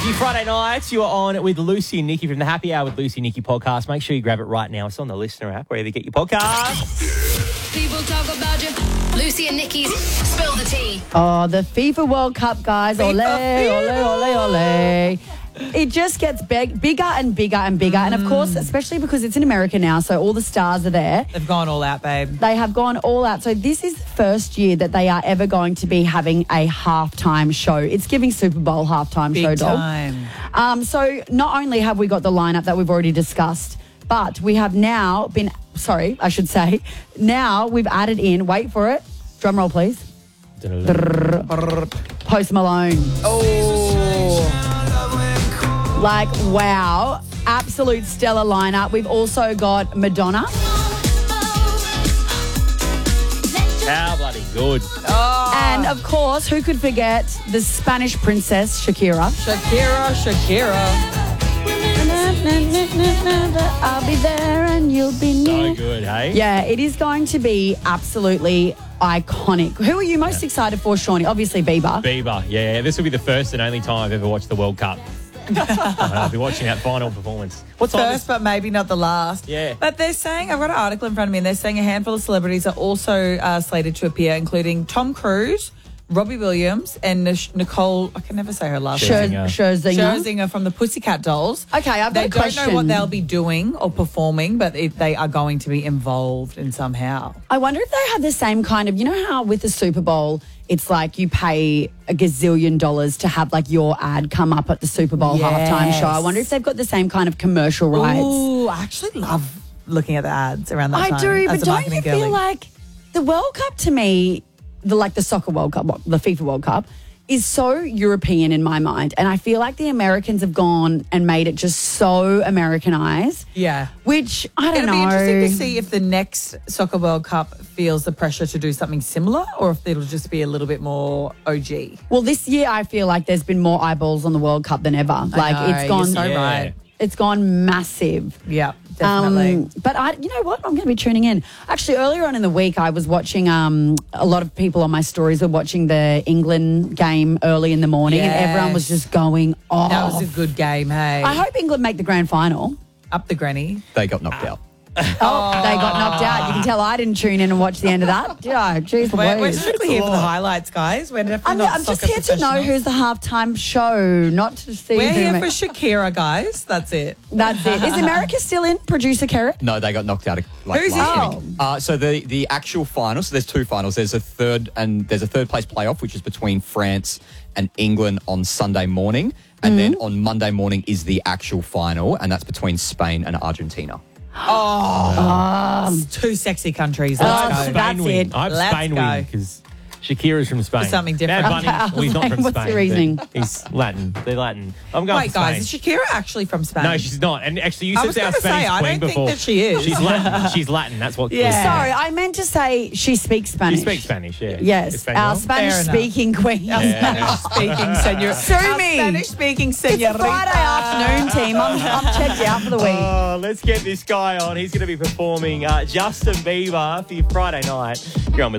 Your Friday nights, you are on with Lucy and Nikki from the Happy Hour with Lucy and Nikki podcast. Make sure you grab it right now. It's on the Listener app, wherever you get your podcast. People talk about you. Lucy and Nikki's Spill the Tea. Oh, the FIFA World Cup, guys. Ole, ole, ole, ole. It just gets bigger and bigger and bigger. And, of course, especially because it's in America now, so all the stars are there. They've gone all out, babe. They have gone all out. So this is the first year that they are ever going to be having a halftime show. It's giving Super Bowl halftime show, doll. Time. So not only have we got the lineup that we've already discussed, but we have now been, now we've added in, wait for it, drum roll please, Post Malone. Like, wow, absolute stellar lineup. We've also got Madonna. How bloody good. And, of course, who could forget the Spanish princess, Shakira. Shakira. I'll be there and you'll be near. So good, hey? Yeah, it is going to be absolutely iconic. Who are you most excited for, Shawnee? Obviously, Bieber. Bieber, yeah. This will be the first and only time I've ever watched the World Cup. I'll be watching that final performance. What's First, but maybe not the last. Yeah. But they're saying, I've got an article in front of me, and they're saying a handful of celebrities are also slated to appear, including Tom Cruise, Robbie Williams, and Nicole, I can never say her last name. Scherzinger from the Pussycat Dolls. Okay, I've got a question. They don't know what they'll be doing or performing, but they are going to be involved in somehow. I wonder if they have the same kind of, you know how with the Super Bowl, it's like you pay a gazillion dollars to have like your ad come up at the Super Bowl halftime show. I wonder if they've got the same kind of commercial rights. Ooh, I actually love looking at the ads around that time. I do, but don't you feel like the World Cup to me, the soccer World Cup, the FIFA World Cup, is so European in my mind. And I feel like the Americans have gone and made it just so Americanized. Yeah. Which, I don't know. It'll be interesting to see if the next Soccer World Cup feels the pressure to do something similar or if it'll just be a little bit more OG. Well, this year I feel like there's been more eyeballs on the World Cup than ever. It's gone so right. It's gone massive. Yeah, definitely. But you know what? I'm going to be tuning in. Actually, earlier on in the week, I was watching, a lot of people on my stories were watching the England game early in the morning and everyone was just going off. That was a good game, hey. I hope England make the grand final. Up the granny. They got knocked out. They got knocked out. You can tell I didn't tune in and watch the end of that. Yeah, jeez, we're strictly here for the highlights, guys. We're definitely I'm just here to know who's the halftime show, not to see. We're here for Shakira, guys. That's it. That's it. Is America still in? Producer Kerrick? No, they got knocked out Who's last in? week. So the actual final, so there's two finals. There's a third place playoff, which is between France and England on Sunday morning. And then on Monday morning is the actual final, and that's between Spain and Argentina. Two sexy countries. Let's go. That's it. I hope Let's Spain go. win because Shakira's from Spain. For something different. Bad Bunny, well, he's not from What's Spain. the reasoning? but He's Latin. They're Latin. I'm going Wait, for Spain. guys, is Shakira actually from Spain? No, she's not. And actually, you I said was our gonna Spanish say, I queen don't think before. that she is. She's Latin. She's Latin. That's what. Yeah. Sorry, I meant to say she speaks Spanish. She speaks Spanish. Yeah. Yes, Espanol? our Spanish-speaking queen. Spanish-speaking senor. Sue me. Spanish-speaking It's a senorita. Friday afternoon, team. I'm checked out for the week. Oh, let's get this guy on. He's going to be performing Justin Bieber for your Friday night. You're on with